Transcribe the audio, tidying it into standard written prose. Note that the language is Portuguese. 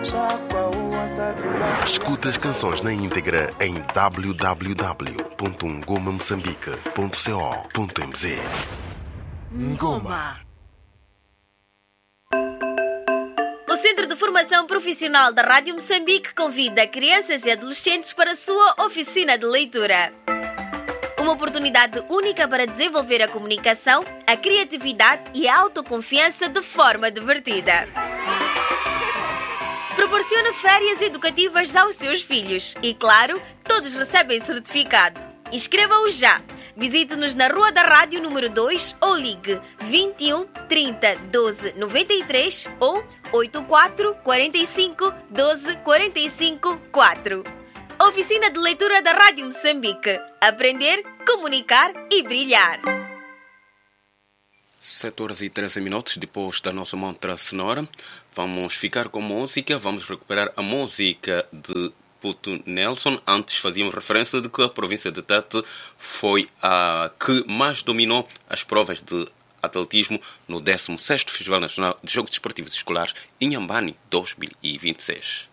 Escuta as canções na íntegra em www.ngomamoçambique.co.mz. Ngoma. O Centro de Formação Profissional da Rádio Moçambique convida crianças e adolescentes para a sua oficina de leitura. Uma oportunidade única para desenvolver a comunicação, a criatividade e a autoconfiança de forma divertida. Proporciona férias educativas aos seus filhos e, claro, todos recebem certificado. Inscreva-o já! Visite-nos na Rua da Rádio número 2 ou ligue 21 30 12 93 ou 84 45 12 45 4. Oficina de Leitura da Rádio Moçambique. Aprender, comunicar e brilhar. 7h13 depois da nossa mantra sonora. Vamos ficar com música. Vamos recuperar a música de Puto Nelson. Antes fazíamos referência de que a província de Tete foi a que mais dominou as provas de atletismo no 16º Festival Nacional de Jogos Desportivos Escolares Inhambane 2026.